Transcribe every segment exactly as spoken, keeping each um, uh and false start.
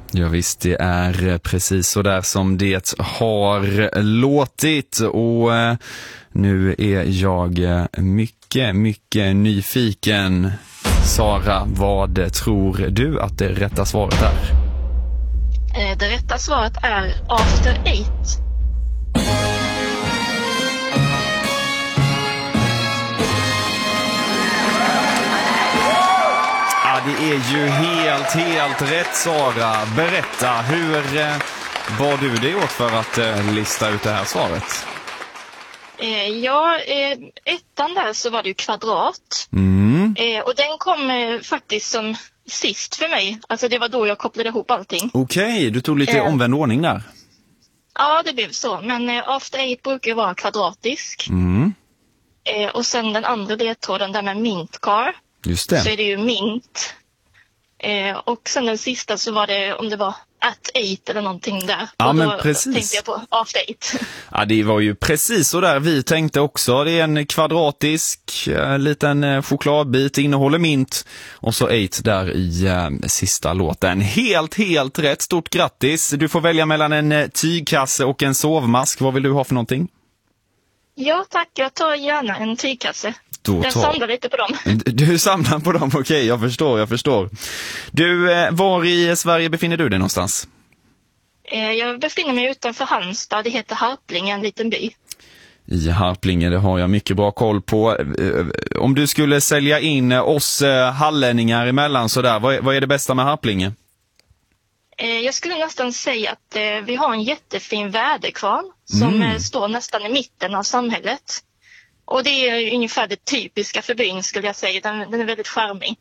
Ja visst, det är precis så där som det har låtit och eh, nu är jag mycket, mycket nyfiken. Sara, vad tror du att det rätta svaret är? Eh, det rätta svaret är After Eight. Det är ju helt, helt rätt, Sara. Berätta, hur eh, var du det åt för att eh, lista ut det här svaret? Eh, ja, eh, ettan där så var det ju kvadrat. Mm. Eh, och den kom eh, faktiskt som sist för mig. Alltså det var då jag kopplade ihop allting. Okej, okay, du tog lite eh, omvänd ordning där. Ja, det blev så. Men eh, After Eight brukar ju vara kvadratisk. Mm. Eh, och sen den andra ledtråden där med Mint Car. Just det. Så är det ju Mint. Eh, och sen den sista så var det, om det var At Eight eller någonting där. Ja, och men då precis. tänkte jag på After Eight. Ja, det var ju precis så där vi tänkte också. Det är en kvadratisk äh, liten äh, chokladbit, innehåller mint. Och så Eight där i äh, sista låten. Helt, helt rätt. Stort grattis. Du får välja mellan en äh, tygkasse och en sovmask. Vad vill du ha för någonting? Ja, tack. Jag tar gärna en tygkasse. Då jag tar... samlar lite på dem. Du samlar på dem, okej, okay, jag förstår, jag förstår. Du, var i Sverige befinner du dig någonstans? Jag befinner mig utanför Halmstad, det heter Harplinge, en liten by. I Harplinge, det har jag mycket bra koll på. Om du skulle sälja in oss hallänningar emellan sådär, vad är, vad är det bästa med Harplinge? Jag skulle nästan säga att vi har en jättefin väderkvarn som mm. står nästan i mitten av samhället. Och det är ungefär det typiska för byn skulle jag säga. Den, den är väldigt charmig.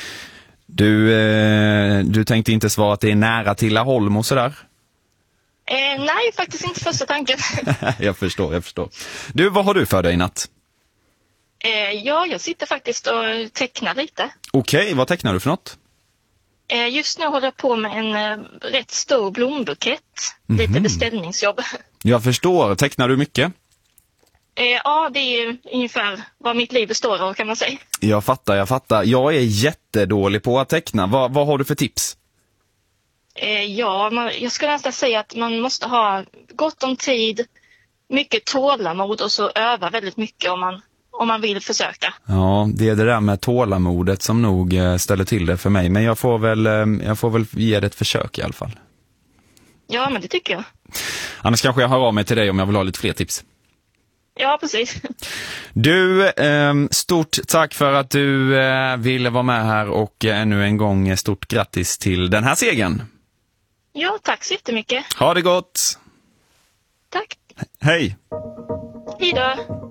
Du, eh, du tänkte inte svara att det är nära till Laholm och sådär? Eh, nej, faktiskt inte första tanken. jag förstår, jag förstår. Du, vad har du för dig i natt? Eh, ja, jag sitter faktiskt och tecknar lite. Okej, okay, vad tecknar du för något? Eh, just nu håller jag på med en eh, rätt stor blombukett. Mm-hmm. Lite beställningsjobb. Jag förstår. Tecknar du mycket? Ja, det är ungefär vad mitt liv består av, kan man säga. Jag fattar, jag fattar. Jag är jättedålig på att teckna. Vad, vad har du för tips? Ja, man, jag skulle nästan säga att man måste ha gott om tid, mycket tålamod och så öva väldigt mycket om man, om man vill försöka. Ja, det är det där med tålamodet som nog ställer till det för mig. Men jag får väl, jag får väl ge det ett försök i alla fall. Ja, men det tycker jag. Annars kanske jag hör av mig till dig om jag vill ha lite fler tips. Ja, precis. Du, stort tack för att du ville vara med här och ännu en gång stort grattis till den här segern. Ja, tack så jättemycket. Ha det gott. Tack. Hej. Hej då.